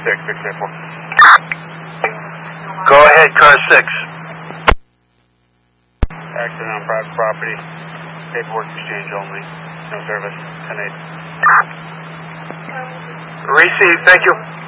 684. Go ahead, car 6. Accident on private property. Paperwork exchange only. No service. 10-8. Receive, thank you.